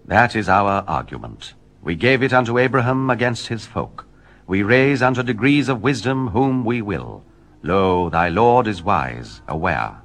That is our argument. We gave it unto Abraham against his folk. We raise unto degrees of wisdom whom we will. Lo, thy Lord is wise, aware.